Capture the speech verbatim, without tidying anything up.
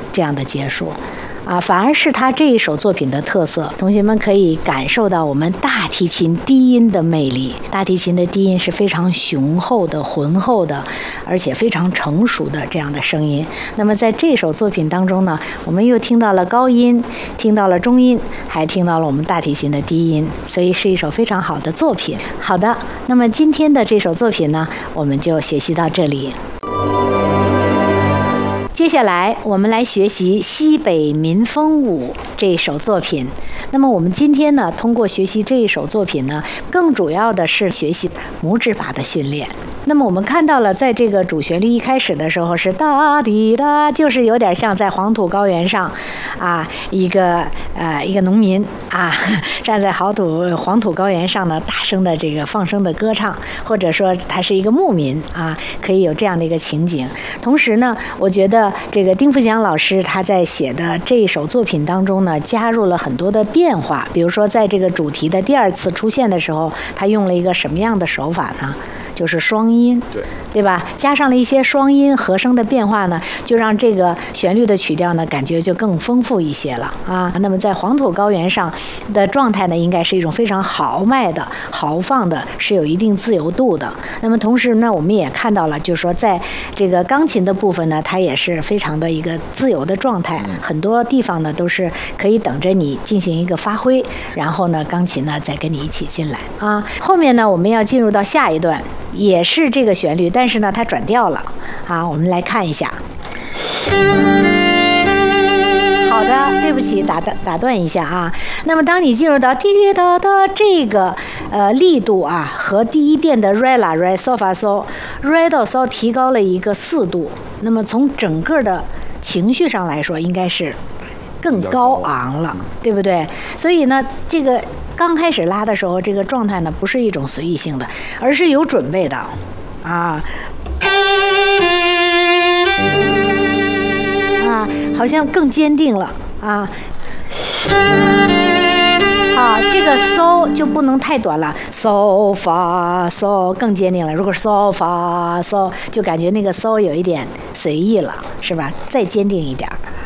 这样的结束。啊，反而是他这一首作品的特色，同学们可以感受到我们大提琴低音的魅力。大提琴的低音是非常雄厚的、浑厚的，而且非常成熟的这样的声音。那么在这首作品当中呢，我们又听到了高音，听到了中音，还听到了我们大提琴的低音，所以是一首非常好的作品。好的，那么今天的这首作品呢，我们就学习到这里。接下来我们来学习《西北民风舞》这一首作品。那么我们今天呢，通过学习这一首作品呢，更主要的是学习拇指法的训练。那么我们看到了，在这个主旋律一开始的时候是哒滴哒，就是有点像在黄土高原上，啊，一个呃一个农民啊，站在好土黄土高原上呢，大声的这个放声的歌唱，或者说他是一个牧民啊，可以有这样的一个情景。同时呢，我觉得这个丁福祥老师他在写的这一首作品当中呢，加入了很多的变化。比如说，在这个主题的第二次出现的时候，他用了一个什么样的手法呢？就是双音， 对对吧？加上了一些双音和声的变化呢，就让这个旋律的曲调呢，感觉就更丰富一些了啊。那么在黄土高原上的状态呢，应该是一种非常豪迈的、豪放的，是有一定自由度的。那么同时呢，我们也看到了，就是说在这个钢琴的部分呢，它也是非常的一个自由的状态，很多地方呢都是可以等着你进行一个发挥，然后呢，钢琴呢再跟你一起进来啊。后面呢，我们要进入到下一段。也是这个旋律，但是呢它转调了啊，我们来看一下。好的，对不起，打打打断一下啊。那么当你进入到滴答答这个呃力度啊，和第一遍的 re la re sol fa sol re do sol 提高了一个四度，那么从整个的情绪上来说，应该是更高昂了，对不对？所以呢，这个刚开始拉的时候，这个状态呢不是一种随意性的，而是有准备的啊啊，好像更坚定了啊。啊，这个 so 就不能太短了 ，so fa so 更坚定了。如果 so fa so 就感觉那个 so 有一点随意了，是吧？再坚定一点